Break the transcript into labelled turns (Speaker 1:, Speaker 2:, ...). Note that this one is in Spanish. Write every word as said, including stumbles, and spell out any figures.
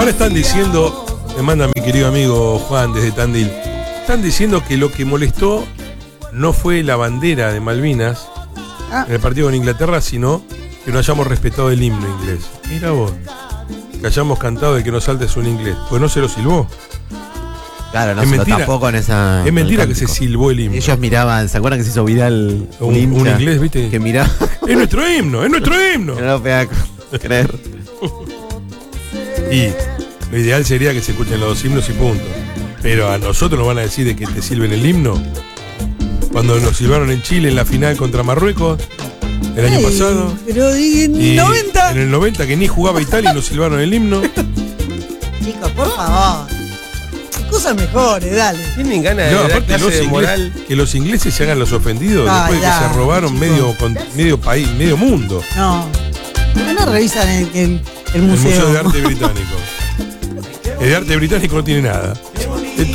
Speaker 1: Ahora están diciendo, me manda mi querido amigo Juan desde Tandil, están diciendo que lo que molestó no fue la bandera de Malvinas ah. en el partido con Inglaterra, sino que no hayamos respetado el himno inglés. Mira vos, que hayamos cantado de que no saltes un inglés, pues no se lo silbó.
Speaker 2: Claro, no es se mentira, lo tapó con esa.
Speaker 1: Es mentira que se silbó el himno.
Speaker 2: Ellos miraban, ¿se acuerdan que se hizo viral
Speaker 1: un, un, un inglés, viste?
Speaker 2: Que miraba.
Speaker 1: Es nuestro himno, es nuestro himno.
Speaker 2: No lo podía creer.
Speaker 1: Y lo ideal sería que se escuchen los dos himnos y punto. Pero a nosotros nos van a decir de que te silben el himno. Cuando nos silbaron en Chile en la final contra Marruecos el año Ay, pasado.
Speaker 3: Pero en
Speaker 1: y
Speaker 3: noventa.
Speaker 1: En el noventa que ni jugaba Italia y nos silbaron el himno.
Speaker 3: Chicos, por favor. Cosas mejores, dale.
Speaker 4: Tienen ganas de
Speaker 1: no,
Speaker 4: dar
Speaker 1: aparte los
Speaker 4: de
Speaker 1: ingles,
Speaker 4: moral.
Speaker 1: que los ingleses se hagan los ofendidos
Speaker 3: ah,
Speaker 1: después
Speaker 3: ya,
Speaker 1: de que se robaron medio, con, medio país, medio mundo.
Speaker 3: No. ¿Por qué no revisan el, el, el museo?
Speaker 1: El Museo de Arte Británico. El de Arte Británico no tiene nada.